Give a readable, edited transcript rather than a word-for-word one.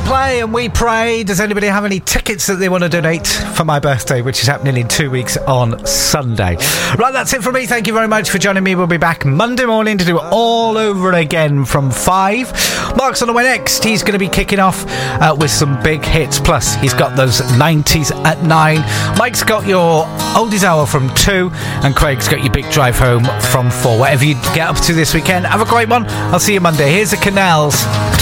play and we pray. Does anybody have any tickets that they want to donate for my birthday, which is happening in 2 weeks on Sunday? Right, that's it from me. Thank you very much for joining me. We'll be back Monday morning to do it all over again from 5. Mark's on the way next. He's going to be kicking off with some big hits. Plus, he's got those 90s at 9. Mike's got your oldies hour from 2. And Craig's got your big drive home from 4. Whatever you get up to this weekend, have a great one. I'll see you Monday. Here's the Canals.